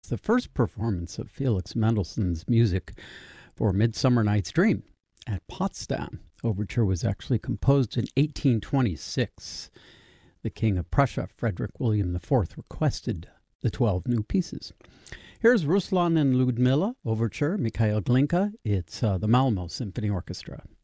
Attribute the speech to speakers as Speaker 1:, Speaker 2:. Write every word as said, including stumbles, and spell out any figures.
Speaker 1: the first performance of Felix Mendelssohn's music for Midsummer Night's Dream at Potsdam. Overture was actually composed in eighteen twenty-six. The King of Prussia, Frederick William the Fourth, requested the twelve new pieces. Here's Ruslan and Ludmilla Overture, Mikhail Glinka. It's uh, the Malmo Symphony Orchestra.